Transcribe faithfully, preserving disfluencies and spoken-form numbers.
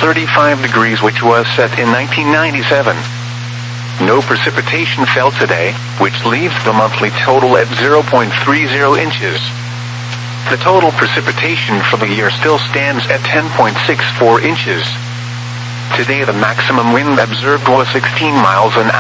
thirty-five degrees, which was set in nineteen ninety-seven. No precipitation fell today, which leaves the monthly total at zero point three zero inches. The total precipitation for the year still stands at ten point six four inches. Today the maximum wind observed was sixteen miles an hour.